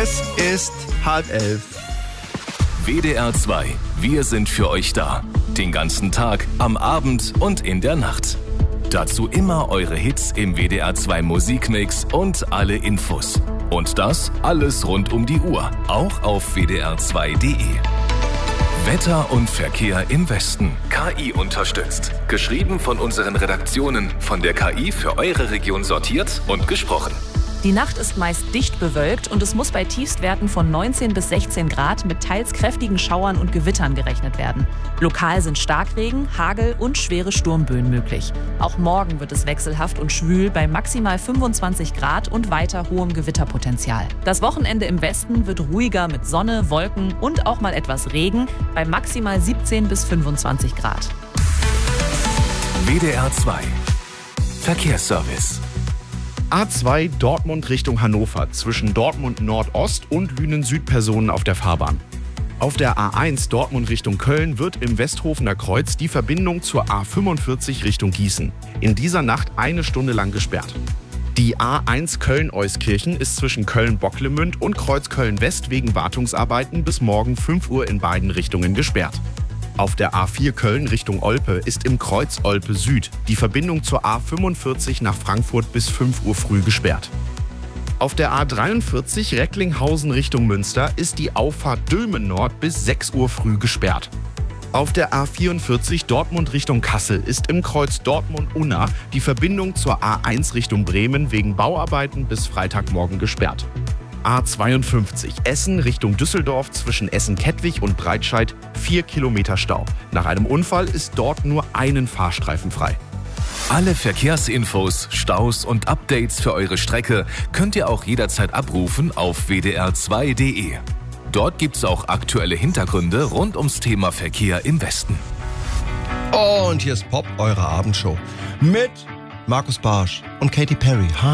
Es ist 10:30. WDR 2. Wir sind für euch da. Den ganzen Tag, am Abend und in der Nacht. Dazu immer eure Hits im WDR 2 Musikmix und alle Infos. Und das alles rund um die Uhr, auch auf wdr2.de. Wetter und Verkehr im Westen. KI unterstützt. Geschrieben von unseren Redaktionen, von der KI für eure Region sortiert und gesprochen. Die Nacht ist meist dicht bewölkt und es muss bei Tiefstwerten von 19 bis 16 Grad mit teils kräftigen Schauern und Gewittern gerechnet werden. Lokal sind Starkregen, Hagel und schwere Sturmböen möglich. Auch morgen wird es wechselhaft und schwül bei maximal 25 Grad und weiter hohem Gewitterpotenzial. Das Wochenende im Westen wird ruhiger mit Sonne, Wolken und auch mal etwas Regen bei maximal 17 bis 25 Grad. WDR 2. Verkehrsservice. A2 Dortmund Richtung Hannover zwischen Dortmund Nordost und Lünen Süd-Personen auf der Fahrbahn. Auf der A1 Dortmund Richtung Köln wird im Westhofener Kreuz die Verbindung zur A45 Richtung Gießen in dieser Nacht 1 Stunde lang gesperrt. Die A1 Köln-Euskirchen ist zwischen Köln-Bocklemünd und Kreuz Köln-West wegen Wartungsarbeiten bis morgen 5 Uhr in beiden Richtungen gesperrt. Auf der A4 Köln Richtung Olpe ist im Kreuz Olpe Süd die Verbindung zur A45 nach Frankfurt bis 5 Uhr früh gesperrt. Auf der A43 Recklinghausen Richtung Münster ist die Auffahrt Dülmen Nord bis 6 Uhr früh gesperrt. Auf der A44 Dortmund Richtung Kassel ist im Kreuz Dortmund-Unna die Verbindung zur A1 Richtung Bremen wegen Bauarbeiten bis Freitagmorgen gesperrt. A52 Essen Richtung Düsseldorf zwischen Essen-Kettwig und Breitscheid 4 Kilometer Stau. Nach einem Unfall ist dort nur einen Fahrstreifen frei. Alle Verkehrsinfos, Staus und Updates für eure Strecke könnt ihr auch jederzeit abrufen auf wdr2.de. Dort gibt's auch aktuelle Hintergründe rund ums Thema Verkehr im Westen. Und hier ist Pop, eure Abendshow mit Markus Barsch und Katy Perry. Hi.